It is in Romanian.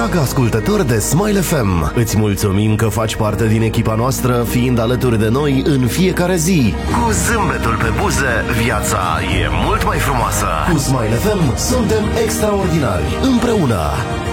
Dragă ascultător de Smile FM, îți mulțumim că faci parte din echipa noastră, fiind alături de noi în fiecare zi. Cu zâmbetul pe buze, viața e mult mai frumoasă. Cu Smile FM suntem extraordinari, împreună.